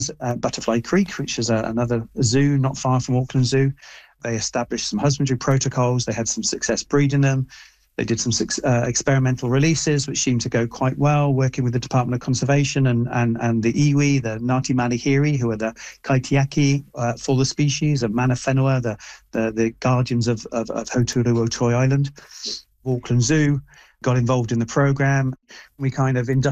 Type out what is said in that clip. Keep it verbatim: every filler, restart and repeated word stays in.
uh, Butterfly Creek, which is a, another zoo not far from Auckland Zoo. They established some husbandry protocols. They had some success breeding them. They did some uh, experimental releases, which seemed to go quite well, working with the Department of Conservation and, and, and the iwi, the Ngāti Manihiri, who are the kaitiaki uh, for the species, of Mana Whenua, the, the, the guardians of, of, of Hauturu Toi Island. Auckland Zoo got involved in the program. We kind of